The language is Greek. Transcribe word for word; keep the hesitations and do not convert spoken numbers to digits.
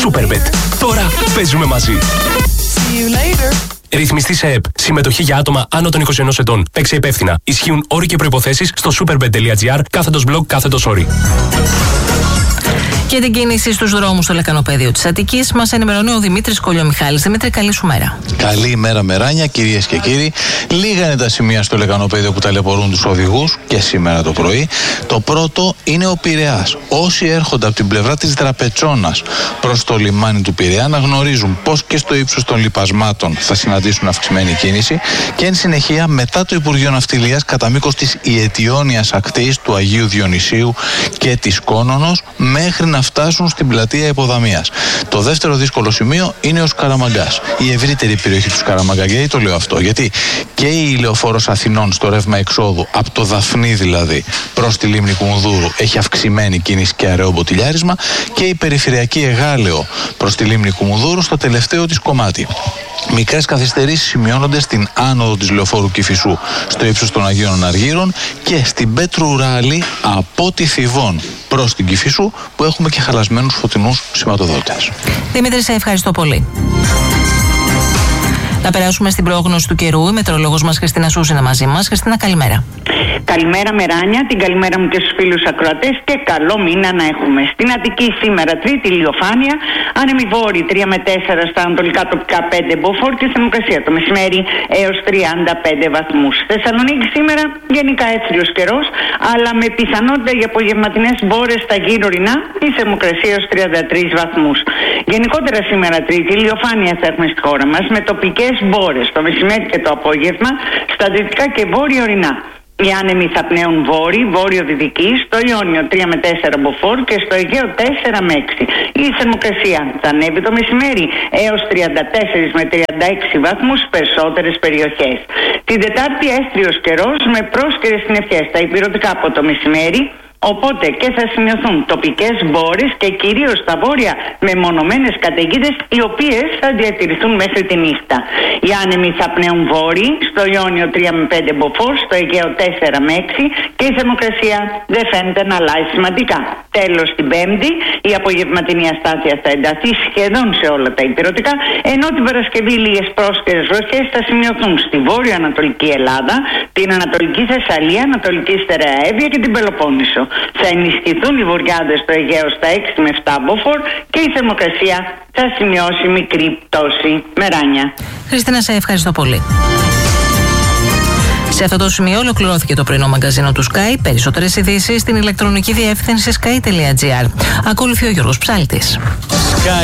Superbet. Τώρα παίζουμε μαζί. Ρυθμιστή σε ΕΠ. Συμμετοχή για άτομα άνω των είκοσι ενός ετών. Παίξε υπεύθυνα. Ισχύουν όροι και προϋποθέσεις στο superbet.gr κάθετος blog κάθετος όροι. Και την κίνηση στους δρόμους στο λεκανοπέδιο της Αττικής μας ενημερώνει ο Δημήτρης Κολιομιχάλης. Δημήτρη, καλή σου μέρα. Καλή ημέρα, Μεράνια, κυρίες και κύριοι. Λίγα είναι τα σημεία στο λεκανοπέδιο που ταλαιπωρούν τους οδηγούς και σήμερα το πρωί. Το πρώτο είναι ο Πειραιάς. Όσοι έρχονται από την πλευρά της Δραπετσόνας προς το λιμάνι του Πειραιά να γνωρίζουν πως και στο ύψος των λιπασμάτων θα συναντήσουν αυξημένη κίνηση και εν συνεχεία μετά το Υπουργείο Ναυτιλίας κατά μήκος της Ιετιώνιας ακτής του Αγίου Διονυσίου και της Κόνονος μέχρι να φτάσουν στην πλατεία Υποδαμίας. Το δεύτερο δύσκολο σημείο είναι ο Σκαραμαγκάς. Η ευρύτερη περιοχή του Σκαραμαγκά. Γιατί το λέω αυτό? Γιατί και η ηλεοφόρος Αθηνών στο ρεύμα εξόδου, από το Δαφνί δηλαδή, προς τη λίμνη Κουμουνδούρου, έχει αυξημένη κίνηση και αραιό μποτιλιάρισμα, και η περιφερειακή Εγάλεο προς τη λίμνη Κουμουνδούρου στο τελευταίο της κομμάτι. Μικρές καθυστερήσεις σημειώνονται στην άνοδο της λεωφόρου Κηφισού στο ύψος των Αγίων Αργύρων και στην Πέτρου Ράλη από τη Θηβών προς την Κηφισού, που έχουμε και χαλασμένους φωτεινούς σηματοδότες. Δημήτρη, σε ευχαριστώ πολύ. Να περάσουμε στην πρόγνωση του καιρού. Η μετεωρολόγος μας Χριστίνα Σούση είναι μαζί μας. Χριστίνα, καλημέρα. Καλημέρα, Μεράνια, την καλημέρα μου και στους φίλους ακροατές και καλό μήνα να έχουμε. Στην Αττική σήμερα Τρίτη ηλιοφάνεια, άνεμοι βόρειοι τρία με τέσσερα στα ανατολικά τοπικά πέντε μποφόρ και θερμοκρασία το μεσημέρι έως τριάντα πέντε βαθμούς. Θεσσαλονίκη σήμερα γενικά έθριος καιρός, αλλά με πιθανότητα για απογευματινές μπόρες στα γύρω ορεινά, η θερμοκρασία έως τριάντα τρεις βαθμούς. Γενικότερα σήμερα Τρίτη ηλιοφάνεια θα έχουμε στη χώρα μας με τοπικές μπόρες το μεσημέρι και το απόγευμα στα δυτικά και βόρεια ορεινά. Οι άνεμοι θα πνέουν βόρειοι, βόρειο-δυτικοί, στο Ιόνιο τρία με τέσσερα μποφόρ και στο Αιγαίο τέσσερα με έξι. Η θερμοκρασία θα ανέβει το μεσημέρι έως τριάντα τέσσερα με τριάντα έξι βαθμούς στις περισσότερες περιοχές. Την Τετάρτη έστριος καιρός με πρόσκαιρες συννεφιές στα ηπειρωτικά από το μεσημέρι. Οπότε και θα σημειωθούν τοπικές μπόρες και κυρίως στα βόρεια μεμονωμένες καταιγίδες, οι οποίες θα διατηρηθούν μέχρι τη νύχτα. Οι άνεμοι θα πνέουν βόρειοι, στο Ιόνιο τρία με πέντε μποφόρ, στο Αιγαίο τέσσερα με έξι και η θερμοκρασία δεν φαίνεται να αλλάζει σημαντικά. Τέλος, την Πέμπτη η απογευματινή αστάθεια θα ενταθεί σχεδόν σε όλα τα ηπειρωτικά, ενώ την Παρασκευή λίγες πρόσκαιρες βροχές θα σημειωθούν στη βόρειο-ανατολική Ελλάδα, την Ανατολική Θεσσαλία, Ανατολική Στερεαέβεια και την Πελοπόννησο. Θα ενισχυθούν οι βορειάδες στο Αιγαίο στα έξι με επτά μποφόρ και η θερμοκρασία θα σημειώσει μικρή πτώση. Μεράνια. Χριστίνα, σε ευχαριστώ πολύ. Σε αυτό το σημείο ολοκληρώθηκε το πρωινό μαγκαζίνο του Sky. Περισσότερες ειδήσεις στην ηλεκτρονική διεύθυνση sky τελεία gr. Ακολουθεί ο Γιώργος Ψάλτης.